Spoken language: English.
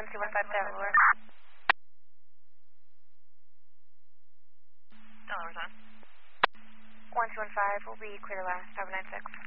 1215 Delaware. Delaware's on. 1215 will be clear last, 796.